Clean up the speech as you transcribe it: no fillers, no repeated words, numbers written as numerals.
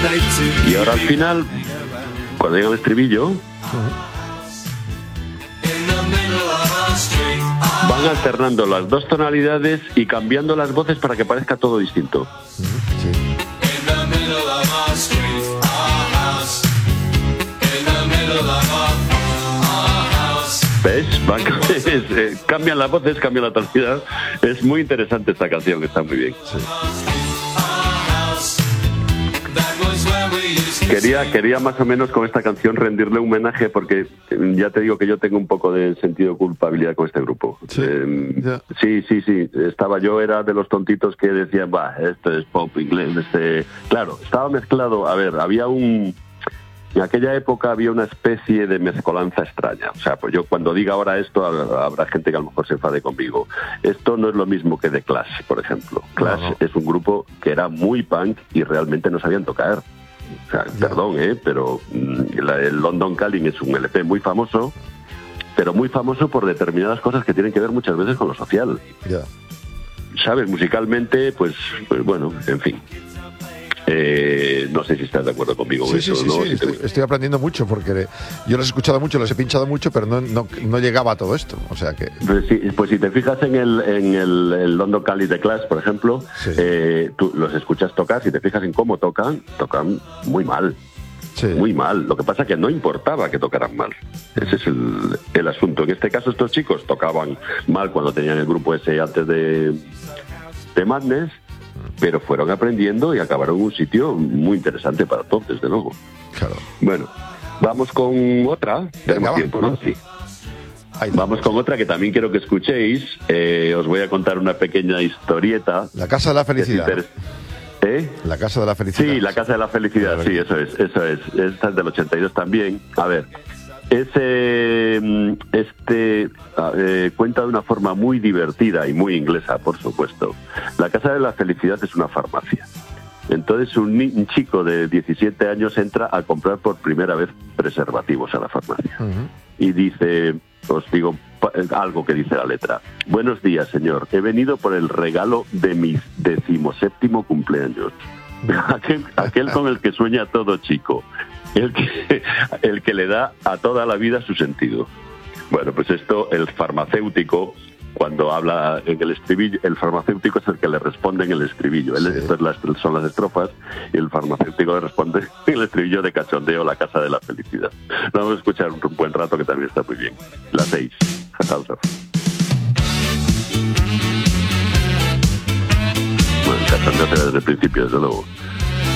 Y ahora al final, cuando llega el estribillo, van alternando las dos tonalidades y cambiando las voces para que parezca todo distinto. ¿Ves? Cambian las voces, cambian la tonalidad. Es muy interesante esta canción, está muy bien. Sí. Quería más o menos con esta canción rendirle un homenaje, porque ya te digo que yo tengo un poco de sentido de culpabilidad con este grupo. Sí. Sí. Era de los tontitos que decían, esto es pop inglés. Claro, estaba mezclado. A ver, en aquella época había una especie de mezcolanza extraña. O sea, pues yo cuando diga ahora esto, habrá gente que a lo mejor se enfade conmigo. Esto no es lo mismo que The Clash, por ejemplo. Clash es un grupo que era muy punk y realmente no sabían tocar. O sea, perdón, pero el London Calling es un LP muy famoso, pero muy famoso por determinadas cosas que tienen que ver muchas veces con lo social. ¿Sabes? Musicalmente, pues bueno, en fin. No sé si estás de acuerdo conmigo. Sí, estoy aprendiendo mucho, porque yo los he escuchado mucho, los he pinchado mucho, pero no llegaba a todo esto. O sea que... Pues si te fijas en el London Calling de Clash, por ejemplo, tú los escuchas tocar, si te fijas en cómo tocan muy mal. Sí. Muy mal. Lo que pasa es que no importaba que tocaran mal. Ese es el asunto. En este caso, estos chicos tocaban mal cuando tenían el grupo ese antes de Madness, pero fueron aprendiendo y acabaron en un sitio muy interesante para todos, desde luego. Claro. Bueno, vamos con otra. Tenemos tiempo, ¿no? Sí. Vamos con otra que también quiero que escucéis. Os voy a contar una pequeña historieta. La Casa de la Felicidad. La Casa de la Felicidad. Sí, La Casa de la Felicidad, sí, eso es. Esta es del 82 también. A ver, cuenta de una forma muy divertida y muy inglesa, por supuesto. La Casa de la Felicidad es una farmacia. Entonces un chico de 17 años entra a comprar por primera vez preservativos a la farmacia. Y dice, os digo algo que dice la letra: buenos días, señor, he venido por el regalo de mi 17º cumpleaños. Aquel con el que sueña todo chico. El que le da a toda la vida su sentido. Bueno, pues esto, el farmacéutico, cuando habla en el estribillo, el farmacéutico es el que le responde en el estribillo. Estas son las estrofas, y el farmacéutico le responde en el estribillo de cachondeo: La Casa de la Felicidad. Vamos a escuchar un buen rato, que también está muy bien. La 6. Bueno, el cachondeo será desde el principio, desde luego.